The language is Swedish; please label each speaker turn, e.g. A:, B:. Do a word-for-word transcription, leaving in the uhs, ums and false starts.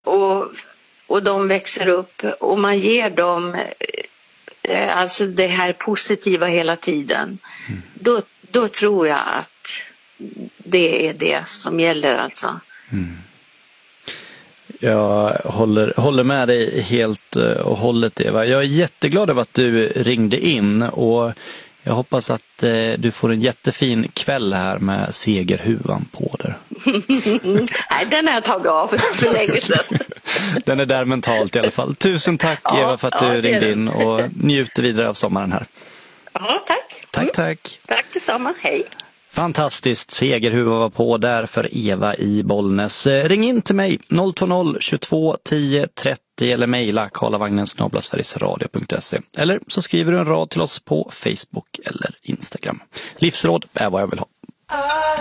A: och, och de växer upp och man ger dem alltså det här positiva hela tiden. Mm. Då, då tror jag att det är det som gäller alltså. Mm.
B: Jag håller, håller med dig helt och hållet, Eva. Jag är jätteglad över att du ringde in och jag hoppas att eh, du får en jättefin kväll här med segerhuvan på där.
A: Nej, den har jag tagit av för länge sedan.
B: Den är där mentalt i alla fall. Tusen tack ja, Eva för att du ja, ringde in och njuter vidare av sommaren här.
A: Ja, tack.
B: Tack,
A: mm.
B: tack.
A: Tack detsamma, hej.
B: Fantastiskt, segerhuva var på där för Eva i Bollnäs. Ring in till mig noll två noll tjugotvå tio trettio eller mejla karlavagnen snabel-a sverigesradio punkt se. Eller så skriver du en rad till oss på Facebook eller Instagram. Livsråd är vad jag vill ha.